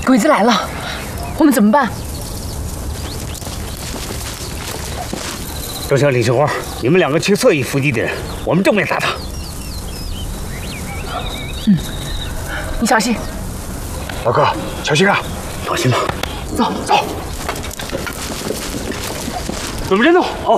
鬼子来了，我们怎么办？ 周强、李春花，你们两个去侧翼伏击敌人，我们正面打他。 嗯，你小心。 老哥，小心啊！ 放心吧。 走走。 准备战斗。好。